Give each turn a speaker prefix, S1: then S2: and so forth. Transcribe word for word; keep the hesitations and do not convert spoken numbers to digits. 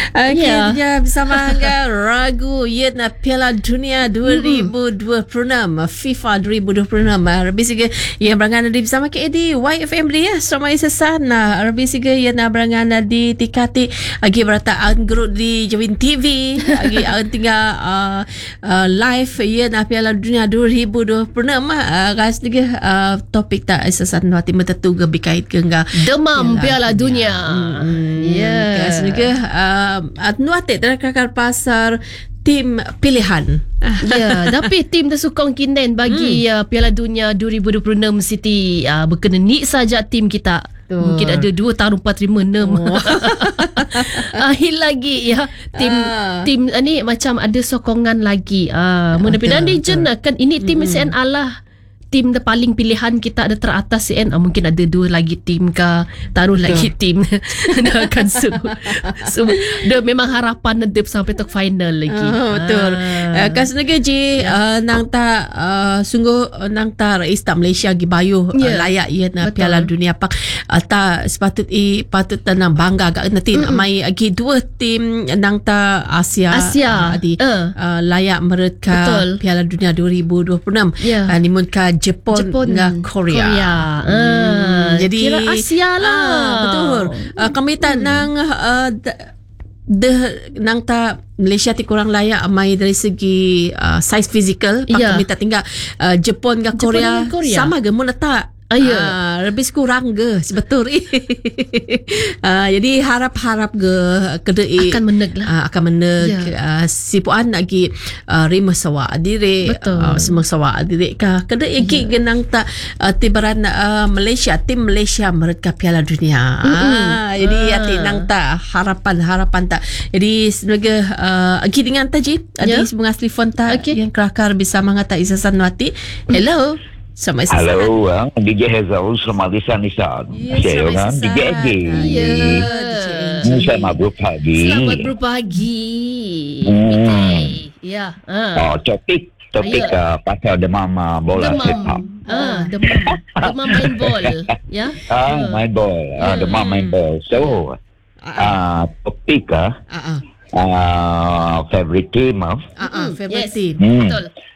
S1: Akhirnya yeah. bersama dengan Ragu Yetna Piala Dunia dua ribu dua puluh enam, FIFA dua ribu dua puluh enam. Lebih sikit yang berangan di bersama K A D Y F M dia sama Isasan. Lebih sikit yang berangan di Tikati agi berataan grup di Jawin T V agi tinggal uh, uh, live Yetna Piala Dunia dua ribu dua puluh enam. Uh, gas juga uh, topik tak Isasan waktu mentetu ke berkait ke enggak
S2: demam Piala, Piala Dunia.
S1: Hmm, ya. Yeah. Gas juga uh, nuatik terkakar pasar tim pilihan.
S2: Ya, tapi tim tersukong kinden bagi hmm. uh, Piala Dunia dua ribu dua puluh enam Siti uh, berkena ni saja tim kita. Betul. Mungkin ada dua tahun empat lima enam. Oh. Akhir lagi ya tim uh. tim uh, ni macam ada sokongan lagi. Ah, uh, mudah-mudahan dia kan ini tim hmm. S N A lah. Tim the paling pilihan kita ada teratas C N. Ah, mungkin ada dua lagi tim ke, taruh betul. Lagi tim dia akan suruh. So, dia memang harapan nanti sampai ke final lagi.
S1: Oh, betul. Ah. Uh, kas negeri je uh, nang ta uh, sungguh uh, nang ta Rais tak Malaysia gi bayu yeah. uh, layak ia na Piala Dunia pak uh, ta sepatut i patut tanang bangga gak nanti mm-hmm. mai agi dua tim nang ta Asia
S2: Asia
S1: uh, di uh. Uh, layak mereka Piala Dunia dua ribu dua puluh enam. Yeah. Uh, nimun ka Jepun, Jepun dengan Korea. Korea. Hmm,
S2: uh,
S1: jadi
S2: kira Asia lah.
S1: Uh, betul. Uh, kami tak hmm. nang uh, de nang ta Malaysia ti kurang layak mai dari segi uh, size fizikal. Pak yeah. kami tak tinggal uh, Jepun dengan Korea, Korea sama ge mun letak. Ah, ya. Uh, lebih kurang ke sebetul. uh, jadi harap-harap ke kedai
S2: akan meneg lah.
S1: Uh, akan meneg. Yeah. Uh, si puan lagi uh, rima sawa diri. Uh, semua sawa diri ka kedai yeah. genang tak uh, tibaran uh, Malaysia tim Malaysia mereka Piala Dunia. Mm-hmm. Uh, jadi ah. ati nang tak harapan-harapan tak. Jadi sebagai uh, agi dengan taji yeah. adi sebunga telefon tak okay. yang kelakar bisa mengata Isasan Wati. Hello. Sama
S3: Halo, uh, D J Hazel, selamat lisan Nisan. Saya kan D J Egi.
S2: Ya.
S3: Selamat berpagi.
S2: Selamat berpagi. Hmm. Ya.
S3: Uh. Oh, topik topik uh, pasal demam uh, bola
S2: demam.
S3: sepak.
S2: Ah, demam. Demam main bol. Ya.
S3: Ah, uh. main bol. Ah, uh, demam main bol. So, ah, uh, uh, topik ah. Uh, uh. Uh, favorite team ah.
S1: Uh, uh, favorite
S2: yes.
S1: team.
S3: Hmm.
S2: Betul.